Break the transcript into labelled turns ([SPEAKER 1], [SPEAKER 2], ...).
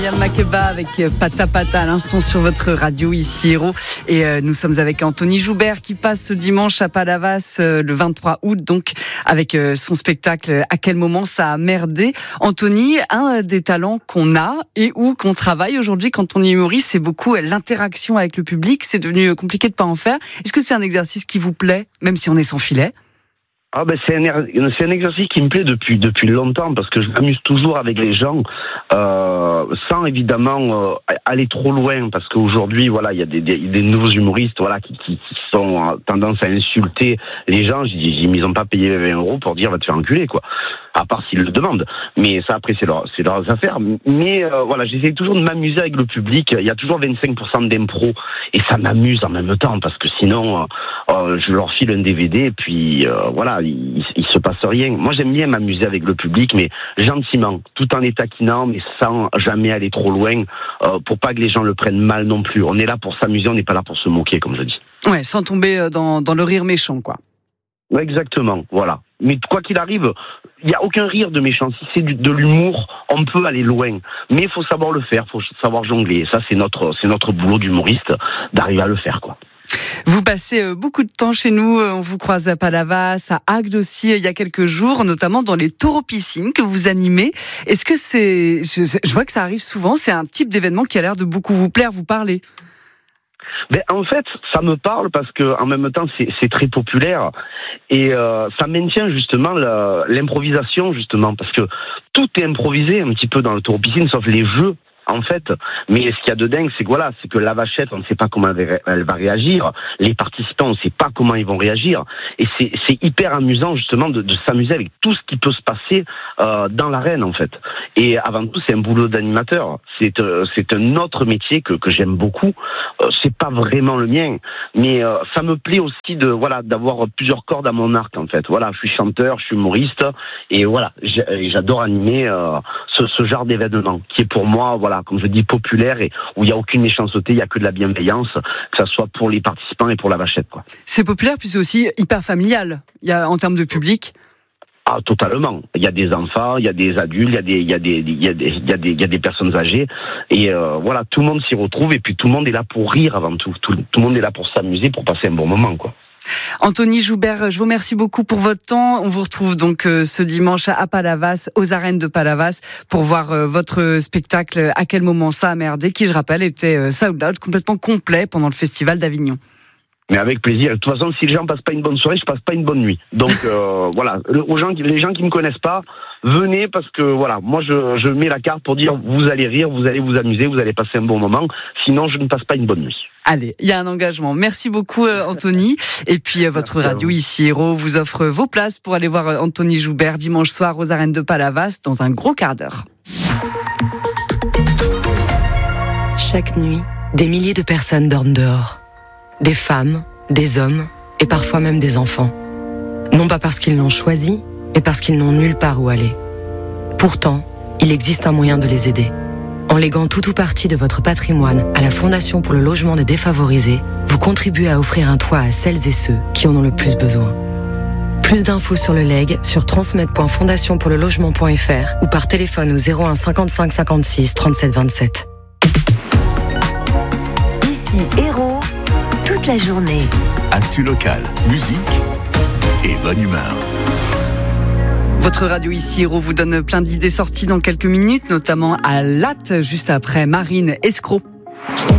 [SPEAKER 1] Yann Makeba avec Pata Pata à l'instant sur votre radio ici Héros et nous sommes avec Anthony Joubert qui passe ce dimanche à Palavas le 23 août donc avec son spectacle À quel moment ça a merdé. Anthony, un des talents qu'on a et où qu'on travaille aujourd'hui quand on est humoriste, c'est beaucoup l'interaction avec le public. C'est devenu compliqué de pas en faire. Est-ce que c'est un exercice qui vous plaît même si on est sans filet?
[SPEAKER 2] C'est un exercice qui me plaît depuis longtemps parce que je m'amuse toujours avec les gens sans évidemment aller trop loin parce qu'aujourd'hui il y a des nouveaux humoristes qui sont tendance à insulter les gens. Ils n'ont pas payé 20 € pour dire va te faire enculer quoi. À part s'ils le demandent, mais ça après c'est leurs affaires. Mais j'essaie toujours de m'amuser avec le public. Il y a toujours 25% d'impro et ça m'amuse en même temps parce que sinon je leur file un DVD et puis il se passe rien. Moi j'aime bien m'amuser avec le public, mais gentiment, tout en les taquinant, mais sans jamais aller trop loin, pour pas que les gens le prennent mal non plus. On est là pour s'amuser, on n'est pas là pour se moquer, comme je dis.
[SPEAKER 1] Ouais, sans tomber dans le rire méchant, quoi.
[SPEAKER 2] Exactement, voilà. Mais quoi qu'il arrive, il n'y a aucun rire de méchant. Si c'est de l'humour, on peut aller loin. Mais il faut savoir le faire, il faut savoir jongler. Et ça, c'est notre boulot d'humoriste, d'arriver à le faire, quoi.
[SPEAKER 1] Vous passez beaucoup de temps chez nous, on vous croise à Palavas, à Agde aussi il y a quelques jours, notamment dans les taureaux-piscines que vous animez. Est-ce que je vois que ça arrive souvent, c'est un type d'événement qui a l'air de beaucoup vous plaire, vous parler?
[SPEAKER 2] En fait, ça me parle parce que en même temps, c'est très populaire et ça maintient justement l'improvisation justement parce que tout est improvisé un petit peu dans le taureau-piscine, sauf les jeux. En fait, mais ce qu'il y a de dingue, c'est que la vachette, on ne sait pas comment elle va réagir. Les participants, on ne sait pas comment ils vont réagir. Et c'est hyper amusant justement de s'amuser avec tout ce qui peut se passer dans l'arène en fait. Et avant tout, c'est un boulot d'animateur. C'est un autre métier que j'aime beaucoup. C'est pas vraiment le mien, mais ça me plaît aussi d'avoir plusieurs cordes à mon arc en fait. Voilà, je suis chanteur, je suis humoriste et j'adore animer ce genre d'événement qui est pour moi comme je dis, populaire et où il n'y a aucune méchanceté, il n'y a que de la bienveillance, que ça soit pour les participants et pour la vachette, quoi.
[SPEAKER 1] C'est populaire puis c'est aussi hyper familial. Il y a en termes de public.
[SPEAKER 2] Ah, totalement. Il y a des enfants, il y a des adultes, il y a des personnes âgées et tout le monde s'y retrouve et puis tout le monde est là pour rire avant tout. Tout le monde est là pour s'amuser, pour passer un bon moment, quoi.
[SPEAKER 1] Anthony Joubert, je vous remercie beaucoup pour votre temps. On vous retrouve donc ce dimanche à Palavas, aux arènes de Palavas, pour voir votre spectacle À quel moment ça a merdé, qui je rappelle était sold out, complètement complet pendant le festival d'Avignon.
[SPEAKER 2] Mais avec plaisir. De toute façon, si les gens passent pas une bonne soirée, je passe pas une bonne nuit. Donc les gens qui me connaissent pas, venez parce que moi je mets la carte pour dire vous allez rire, vous allez vous amuser, vous allez passer un bon moment. Sinon, je ne passe pas une bonne nuit.
[SPEAKER 1] Allez, il y a un engagement. Merci beaucoup Anthony. Et puis votre radio ici Héros vous offre vos places pour aller voir Anthony Joubert dimanche soir aux arènes de Palavas dans un gros quart d'heure.
[SPEAKER 3] Chaque nuit, des milliers de personnes dorment dehors. Des femmes, des hommes et parfois même des enfants. Non pas parce qu'ils l'ont choisi, mais parce qu'ils n'ont nulle part où aller. Pourtant, il existe un moyen de les aider. En léguant tout ou partie de votre patrimoine à la Fondation pour le logement des défavorisés, vous contribuez à offrir un toit à celles et ceux qui en ont le plus besoin. Plus d'infos sur le legs sur transmed.fondationpourlelogement.fr ou par téléphone au 01 55 56 37 27.
[SPEAKER 4] Ici Héros, toute la journée.
[SPEAKER 5] Actu locale, musique et bonne humeur.
[SPEAKER 1] Votre radio ici Héros vous donne plein d'idées sorties dans quelques minutes, notamment à Latte, juste après Marine Escroc.